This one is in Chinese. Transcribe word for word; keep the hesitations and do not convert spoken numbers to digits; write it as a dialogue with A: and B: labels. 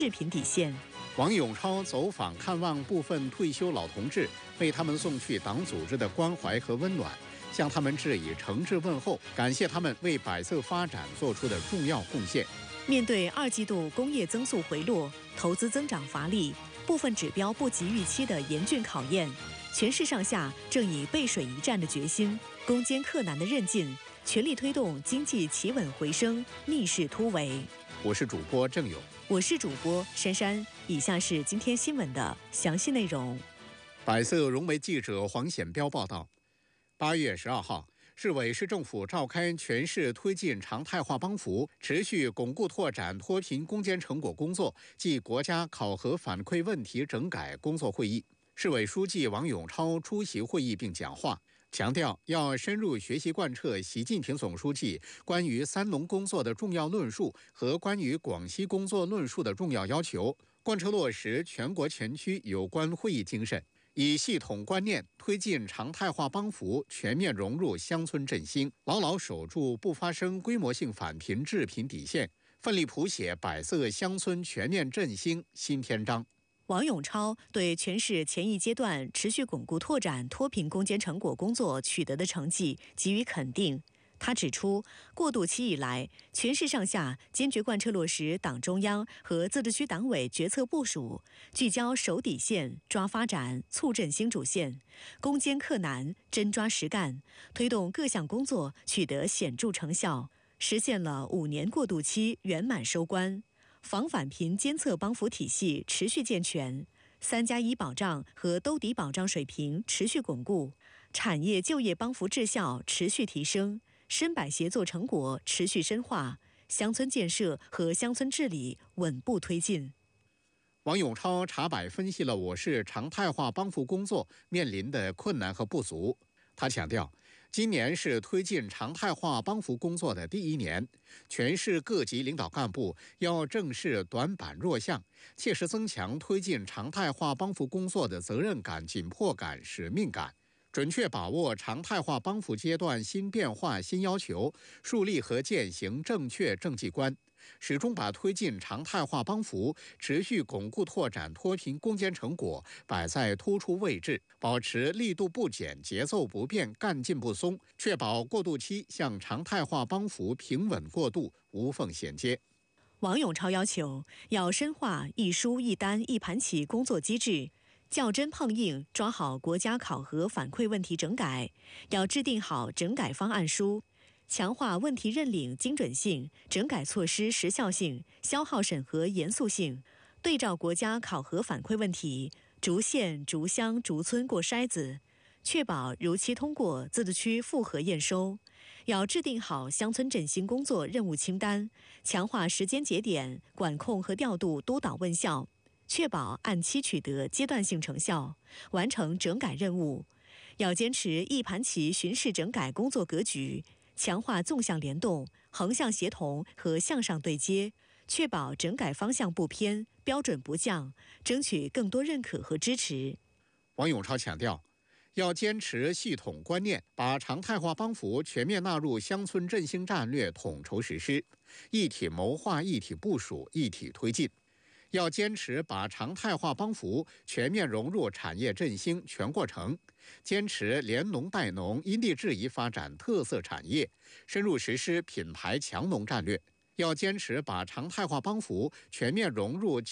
A: 视频底线。
B: 王永超走访看望部分退休老同志，为他们送去党组织的关怀和温暖，向他们致以诚挚问候，感谢他们为百色发展做出的重要贡献。
A: 面对二季度工业增速回落、投资增长乏力、部分指标不及预期的严峻考验，全市上下正以背水一战的决心、攻坚克难的韧劲，全力推动经济企稳回升，逆势突围。
B: 我是主播郑勇，
A: 我是主播珊珊。以下是今天新闻的详细内容。
B: 百色融媒记者黄显彪报道，八月十二号，市委市政府召开全市推进常态化帮扶、持续巩固拓展脱贫攻坚成果工作暨国家考核反馈问题整改工作会议。市委书记王永超出席会议并讲话，强调要深入学习贯彻习近平总书记关于三农工作的重要论述和关于广西工作论述的重要要求，贯彻落实全国全区有关会议精神，以系统观念推进常态化帮扶全面融入乡村振兴，牢牢守住不发生规模性返贫致贫底线，奋力谱写百色乡村全面振兴新篇章。
A: 王永超对全市前一阶段持续巩固拓展脱贫攻坚成果工作取得的成绩给予肯定。他指出，过渡期以来，全市上下坚决贯彻落实党中央和自治区党委决策部署，聚焦守底线、抓发展、促振兴主线，攻坚克难、真抓实干，推动各项工作取得显著成效，实现了五年过渡期圆满收官。防返贫监测帮扶体系持续健全，三加一保障和兜底保障水平持续巩固，产业就业帮扶质效持续提升，深百协作成果持续深化，乡村建设和乡村治理稳步推进。
B: 王永超查摆分析了我市常态化帮扶工作面临的困难和不足。他强调，今年是推进常态化帮扶工作的第一年，全市各级领导干部要正视短板弱项，切实增强推进常态化帮扶工作的责任感、紧迫感、使命感，准确把握常态化帮扶阶段新变化、新要求，树立和践行正确政绩观，始终把推进常态化帮扶、持续巩固拓展脱贫攻坚成果摆在突出位置，保持力度不减、节奏不变、干劲不松，确保过渡期向常态化帮扶平稳过渡，无缝衔接。
A: 王永超要求要深化一书一单一盘棋工作机制，较真碰硬抓好国家考核反馈问题整改，要制定好整改方案书，强化问题认领精准性、整改措施时效性、消耗审核严肃性，对照国家考核反馈问题，逐县、逐乡、逐村过筛子，确保如期通过自治区复核验收。要制定好乡村振兴工作任务清单，强化时间节点管控和调度督导问效，确保按期取得阶段性成效，完成整改任务。要坚持一盘棋巡视整改工作格局，强化纵向联动、横向协同和向上对接，确保整改方向不偏、标准不降，争取更多认可和支持。
B: 王永超强调，要坚持系统观念，把常态化帮扶全面纳入乡村振兴战略统筹实施，一体谋划、一体部署、一体推进。要坚持把常态化帮扶全面融入产业振兴全过程，坚持连农带农因地制宜发展特色产业，深入实施品牌强农战略。要坚持把常态化帮扶全面融入